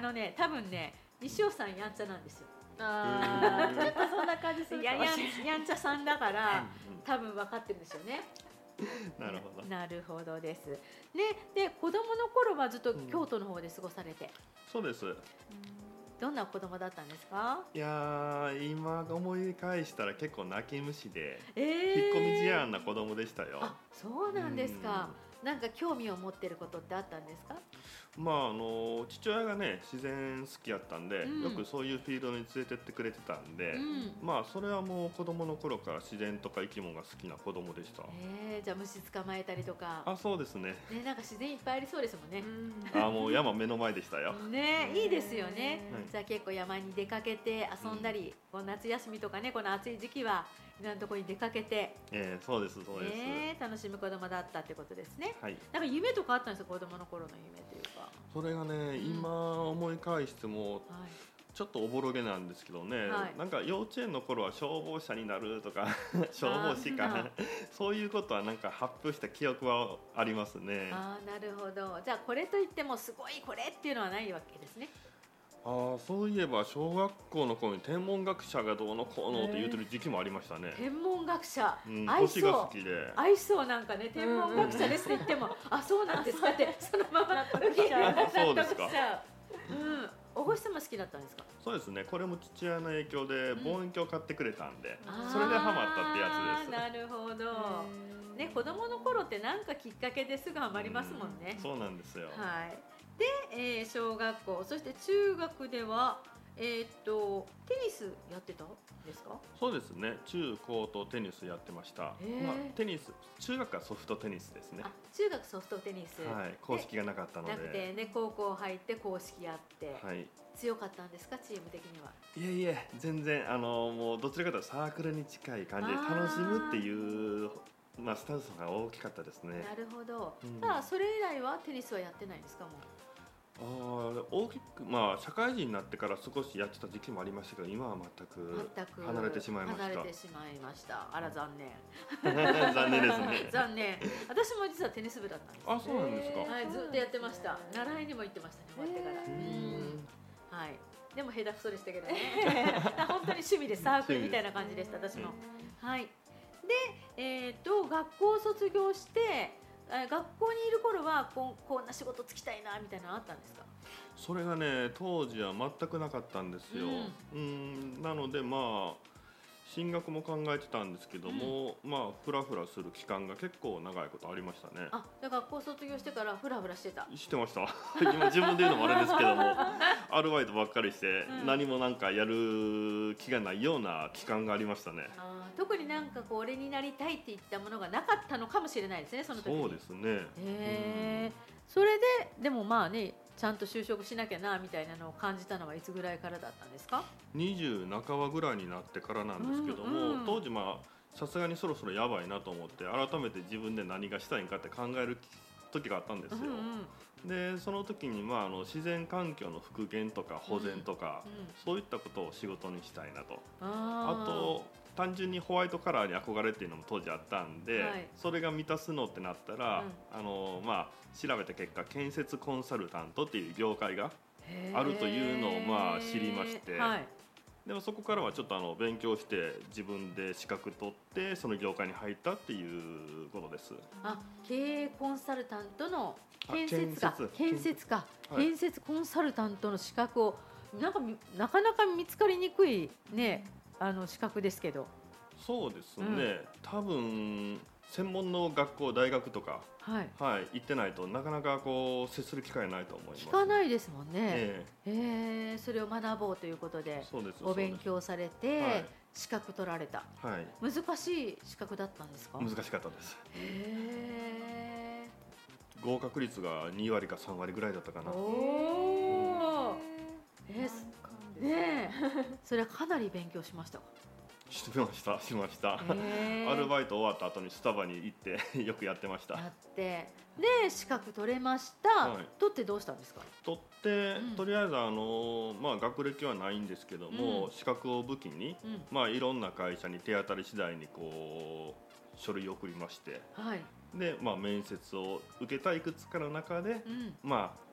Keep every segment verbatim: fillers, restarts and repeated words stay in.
のね多分ね西尾さんやんちゃなんですよ。 あーちょっとそんな感じするかややもしれない。 んやんちゃさんだからうん多分分かってるんですよね。 なるほど。 なるほどです。ね、で子供の頃はずっと京都の方で過ごされて、 そうです。 どんな子供だったんですか？ いやー今思い返したら結構泣き虫で、 えー、 引っ込み思案な子供でしたよ。 あ、そうなんですか。なんか興味を持ってることってあったんですか？ まああの父親がね自然好きやったんで、 うんよくそういうフィールドに連れてってくれてたんで、 うんまあそれはもう子供の頃から自然とか生き物が好きな子供でした。 えー、じゃあ虫捕まえたりとか、 あ、そうですね。 ね、なんか自然いっぱいありそうですもんね。 あ、もう山目の前でしたよ。 ね、いいですよね。 はいじゃあ結構山に出かけて遊んだり、こう夏休みとかね、この暑い時期はいろんなところに出かけて、 えー、そうですそうです。 ね、楽しむ子供だったってことですね。 はい。 なんか夢とかあったんですよ、子供の頃の夢というか。 それがね、今思い返してもはい。 ちょっとおぼろげなんですけどね、 はいなんか幼稚園の頃は消防車になるとか消防士あかそういうことはなんか発表した記憶はありますね。あああ、なるほど。じゃあこれといってもすごいこれっていうのはないわけですね。 あ、そういえば小学校の頃に天文学者がどうのこうのって言うてる時期もありましたね。 天文学者、 うん、 合い星がそう好きで。 合いそうなんかね、天文学者ですって言っても、あ、そうなんですかってそのまま納得しちゃう。 あ、そうですか納得しちゃう。うん、お星様好きだったんですか？ そうですね、これも父親の影響で望遠鏡を買ってくれたんで、 あーそれでハマったってやつです。 なるほど。ね、子供の頃って何かきっかけですぐハマりますもんね。 うん、そうなんですよ。 はい。で、えー小学校、そして中学では、えーっとテニスやってたんですか？ そうですね、中高とテニスやってました。 へーまあ、テニス、中学はソフトテニスですねあ、。中学ソフトテニス。 はい、公式がなかったので。 なくてね、高校入って公式やって、 はい。 強かったんですか、チーム的には？ いえいえ、全然あのもうどちらかというとサークルに近い感じであー楽しむっていうまあスタンスが大きかったですね。 なるほど。 うんさあ、それ以来はテニスはやってないんですか、もう？ あー大きくまあ社会人になってから少しやってた時期もありましたけど、今は全く全く離れてしまいました。 離れてしまいました。あら残念。 残念ですね。 残念。私も実はテニス部だったんです。 あ、そうなんですか。 はい、ずっとやってました。習いにも行ってましたね、終わってから。 ううんんはい。でも下手くそでしたけどね。本当に趣味でサークルみたいな感じでした、私も。はい。で、えっと学校を卒業して、えー学校にいる頃はこんこんな仕事つきたいなみたいなのあったんですか？ それがね当時は全くなかったんですよ。うん、なのでまあ進学も考えてたんですけども、まあフラフラする期間が結構長いことありましたね。 あ、じゃあ学校卒業してからフラフラしてた。 してました。今自分で言うのもあれですけどもアルバイトばっかりして、 うん何もなんかやる気がないような期間がありましたね。 あー特になんかこう俺になりたいっていったものがなかったのかもしれないですね、その時に。 そうですね。 へえ、それででもまあね、ちゃんと就職しなきゃなみたいなのを感じたのはいつぐらいからだったんですか？ にじゅう半ばぐらいになってからなんですけども、 うんうん当時まあさすがにそろそろやばいなと思って改めて自分で何がしたいんかって考える時があったんですよ。 うんうんでその時に、まあ、あの自然環境の復元とか保全とか、 うんうんそういったことを仕事にしたいなと。 あーあと単純にホワイトカラーに憧れっていうのも当時あったんで、 はいそれが満たすのってなったら、 うんあのまあ、調べた結果建設コンサルタントっていう業界がへーあるというのをまあ知りましてはい、 でもそこからはちょっとあの勉強して自分で資格取ってその業界に入ったっていうことです。 あ、経営コンサルタントの建設かあ建設建設か、 はい建設コンサルタントの資格をなんかみなかなか見つかりにくいね、あの資格ですけど、 そうですね、多分専門の学校大学とか、 はい、 はい、行ってないとなかなかこう接する機会ないと思います。 聞かないですもんね。 えへえ、それを学ぼうということでえ、そうですお勉強されて、 はい資格取られた。 はい、 難しい資格だったんですか？ 難しかったです。 へえ。 合格率がにわりかさんわりぐらいだったかな。 おお。えー、ねえ、それはかなり勉強しましたか？ しましたしましたへーアルバイト終わった後にスタバに行ってよくやってました。 やってで資格取れました、 はい取ってどうしたんですか？ 取って、 うんとりあえずあの、まあ、学歴はないんですけども、 うん資格を武器に、 うんまあ、いろんな会社に手当たり次第にこう書類を送りましてはい、 で、まあ、面接を受けたいくつかの中で、 うん、 まあ、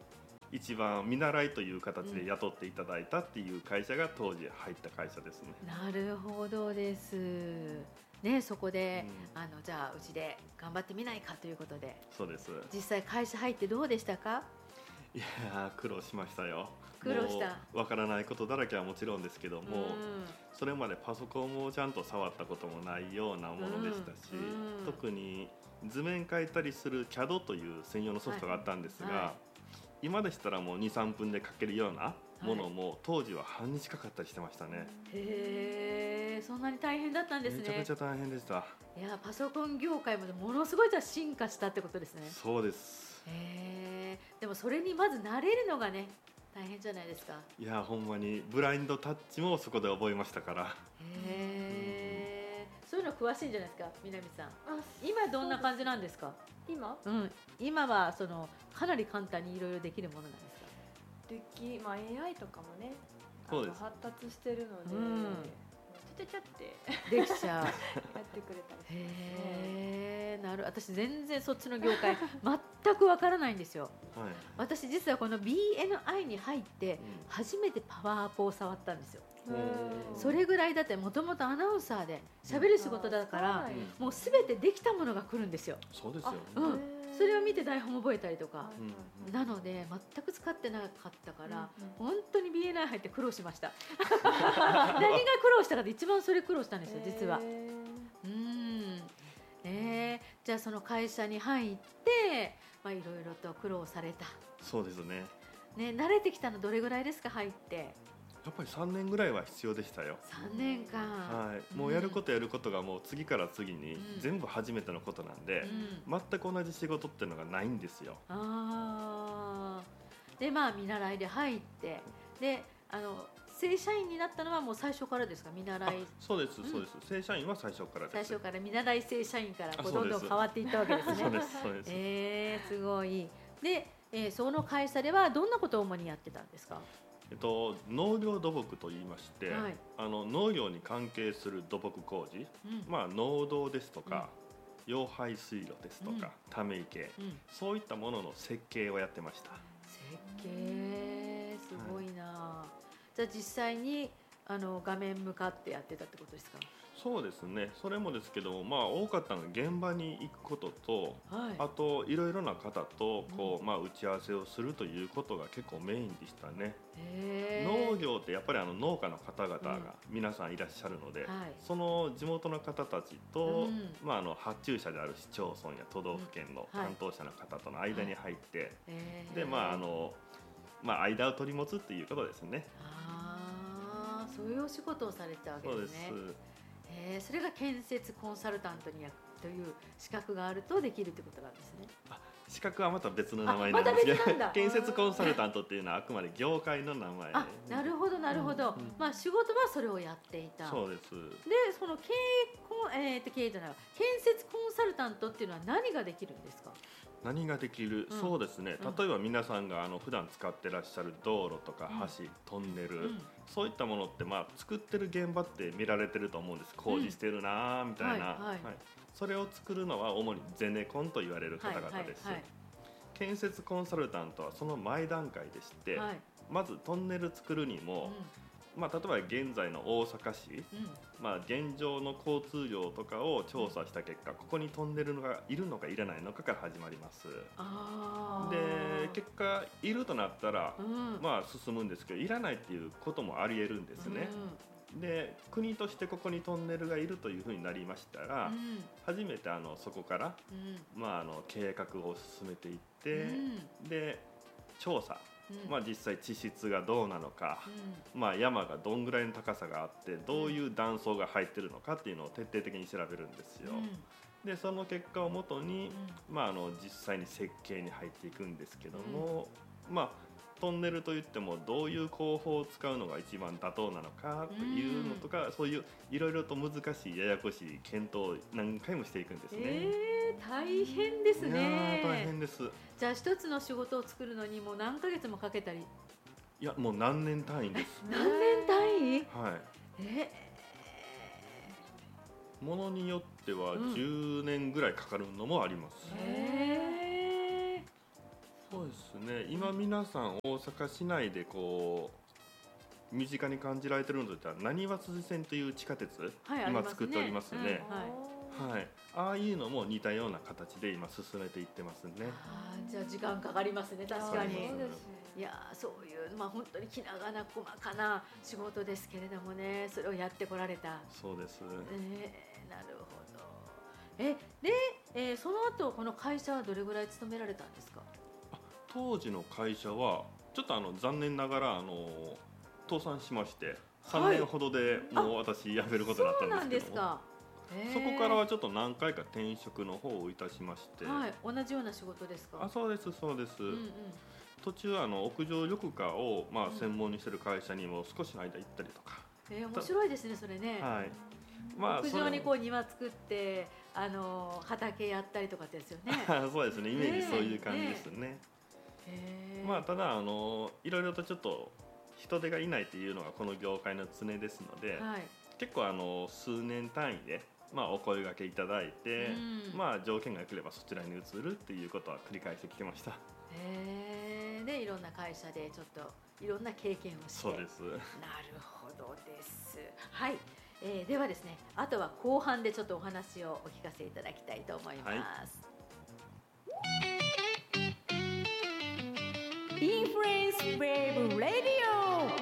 一番見習いという形で雇っていただいたっていう会社が当時入った会社ですね。 なるほどです。ね、そこで、 うん、 あのじゃあうちで頑張ってみないかということで、 そうです。 実際会社入ってどうでしたか？ いやー苦労しましたよ。 苦労した。 わからないことだらけはもちろんですけども、 うん、 それまでパソコンをちゃんと触ったこともないようなものでしたし、 うんうん、 特に図面描いたりする キャド という専用のソフトがあったんですが、 はいはい、 今でしたらもう にさんぷんで描けるようなものも、はい、当時は半日かかったりしてましたね。 へー、そんなに大変だったんですね。 めちゃくちゃ大変でした。 いや、パソコン業界もものすごいじゃ進化したってことですね。 そうです。 へー、でもそれにまず慣れるのがね大変じゃないですか。 いやほんまにブラインドタッチもそこで覚えましたから。 へー、そういうの詳しいんじゃないですか、南さん。今どんな感じなんですか？ 今、 うん、今はそのかなり簡単にいろいろできるものなんですか？ でき、まあ、エーアイ とかもね、 そうです、 発達してるので、うん、ちゃちゃちゃってできちゃうやってくれたりする。 へー、なる。私全然そっちの業界全くわからないんですよ。 はい、 私実はこの ビーエヌアイ に入って初めてパワーアップを触ったんですよ。 うん、 それぐらいだってもともとアナウンサーで喋る仕事だから、うん、もうすべてできたものが来るんですよ。 そうですよね。 うん、それを見て台本覚えたりとか、 うん、 なので全く使ってなかったから、うん、本当に ビーエヌアイ 入って苦労しました何が苦労したかって一番それ苦労したんですよ実は。うん、えー、じゃあその会社に入ってまあいろいろと苦労された。 そうですね。 ね、慣れてきたのどれぐらいですか入って？ やっぱりさんねんぐらいは必要でしたよ。 さんねんかん、 はい、もうやることやることがもう次から次に全部初めてのことなんで、うん、全く同じ仕事っていうのがないんですよ。 あでまあ見習いで入ってであの正社員になったのはもう最初からですか？見習い。 そうですそうです、うん、正社員は最初からです。 最初から見習い正社員からこうどんどん変わっていったわけですね。 そうですそうです。 えー、すごい。で、えー、その会社ではどんなことを主にやってたんですか？ えっと、農業土木といいまして、はい、あの農業に関係する土木工事、うん、まあ、農道ですとか、うん、用排水路ですとか、うん、ため池、うん、そういったものの設計をやってました。 設計すごいな、はい、じゃあ実際にあの画面向かってやってたってことですか？ そうですね。それもですけども、まあ、多かったのは現場に行くことと、はい、あといろいろな方とこう、うん、まあ、打ち合わせをするということが結構メインでしたね。 へ農業ってやっぱりあの農家の方々が皆さんいらっしゃるので、うん、はい、その地元の方たちと、うん、まあ、あの発注者である市町村や都道府県の担当者の方との間に入って、はい、でまああのまあ、間を取り持つっていうことですね。 あ、そういうお仕事をされてたわけですね。 そうです。 えー、それが建設コンサルタントにという資格があるとできるってことなんですね。 あ、資格はまた別の名前なんですけど、 ま、 建設コンサルタントっていうのはあくまで業界の名前。 あ、なるほどなるほど、うんうん、まあ仕事はそれをやっていた。 そうです。 でその経営コン、えー、と経営じゃない建設コンサルタントっていうのは何ができるんですか？ 何ができる、うん、そうですね。例えば皆さんがあの普段使ってらっしゃる道路とか橋、うん、トンネル、うん、そういったものってまあ作ってる現場って見られてると思うんです。工事してるなみたいな、はいはいはい、それを作るのは主にゼネコンと言われる方々です。はいはいはい、建設コンサルタントはその前段階でして、はい、まずトンネル作るにも、まあ、例えば現在の大阪市、うん、まあ、現状の交通量とかを調査した結果、ここにトンネルがいるのかいらないのかから始まります。 あで結果いるとなったら、うん、まあ進むんですけどいらないっていうこともありえるんですね。うん、で国としてここにトンネルがいるというふうになりましたら、うん、初めてあのそこから、うん、まあ、あの計画を進めていって、うん、で調査、まあ、実際地質がどうなのか、うん、まあ、山がどんぐらいの高さがあってどういう断層が入ってるのかっていうのを徹底的に調べるんですよ。うん、でその結果をもとに、うん、まあ、あの実際に設計に入っていくんですけども、うん、まあ、トンネルといってもどういう工法を使うのが一番妥当なのかというのとか、うん、そういういろいろと難しいややこしい検討を何回もしていくんですね。 えー、大変ですね。 いや大変です。 じゃあ一つの仕事を作るのにもう何ヶ月もかけたり。 いやもう何年単位です。 何年単位？ はい。 えー、ものによってはじゅうねんぐらいかかるのもあります。 うん、へー、 そうですね。今皆さん大阪市内でこう身近に感じられているのといったら浪速辻線という地下鉄、 はい、 今作っておりますね。 うんはいはい、ああいうのも似たような形で今進めていってますね。 あーじゃあ時間かかりますね、確かに。 そうですねいやーそういう、まあ、本当に気長な細かな仕事ですけれどもね、それをやってこられた。 そうです。 えー、なるほど。えで、えーその後この会社はどれぐらい勤められたんですか？ 当時の会社はちょっとあの残念ながらあの倒産しまして、さんねんほどでもう私辞めることになったそうなんんですけども、 ですか。へーそこからはちょっと何回か転職の方をいたしまして、 はい、同じような仕事ですか？ あ、そうですそうです。 うんうん。 途中あの屋上緑化をまあうん専門にしてる会社にも少しの間行ったりとか、 えー面白いですね、それね。 はい。まあ屋上にこうう庭作ってあの畑やったりとかですよね。 そうですね。イメージそういう感じですね。 へーまあただあのいろいろとちょっと人手がいないっていうのがこの業界の常ですので、 はい。 結構あの数年単位でまあお声掛けいただいて、 うんまあ条件が良ければそちらに移るっていうことは繰り返してきてました。 へーでいろんな会社でちょっといろんな経験をして。 そうです。 なるほどです。はい、えーではですね、あとは後半でちょっとお話をお聞かせいただきたいと思います。インフルエンスウェーブラディオ